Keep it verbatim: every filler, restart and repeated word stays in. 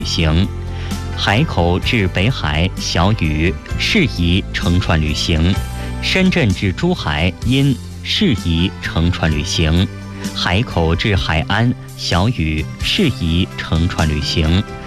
行。海口至北海小雨，适宜乘船旅行；深圳至珠海阴，适宜乘船旅行；海口至海安小雨，适宜乘船旅行。